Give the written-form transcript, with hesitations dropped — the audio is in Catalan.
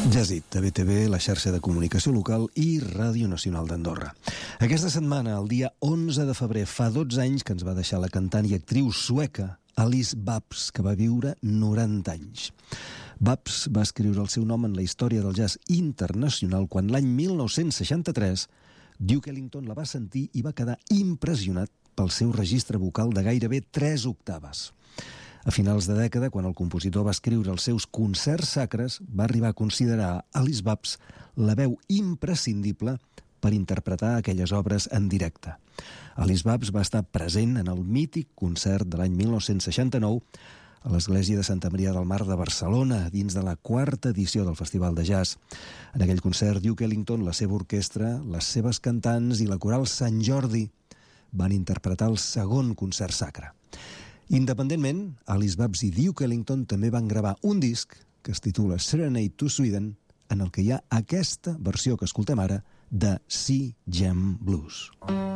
Jazzit, de BTV, la xarxa de comunicació local i Ràdio Nacional d'Andorra. Aquesta setmana, el dia 11 de febrer, fa 12 anys que ens va deixar la cantant i actriu sueca Alice Babs, que va viure 90 anys. Babs va escriure el seu nom en la història del jazz internacional quan l'any 1963 Duke Ellington la va sentir i va quedar impressionat pel seu registre vocal de gairebé 3 octaves. A finals de dècada, quan el compositor va escriure els seus concerts sacres, va arribar a considerar Alice Babs la veu imprescindible per interpretar aquelles obres en directe. Alice Babs va estar present en el mític concert de l'any 1969 a l'Església de Santa Maria del Mar de Barcelona, dins de la 4ª edició del Festival de Jazz. En aquell concert, Duke Ellington, la seva orquestra, les seves cantants i la coral Sant Jordi van interpretar el segon concert sacre. Independentment, Alice Babs i Duke Ellington també van gravar un disc que es titula Serenade to Sweden, en el que hi ha aquesta versió que escoltem ara de Sea Jam Blues.